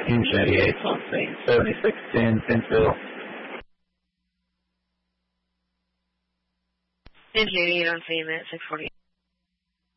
Engine 88 on scene, 7610 Finsville. Engine 88 on scene at 640.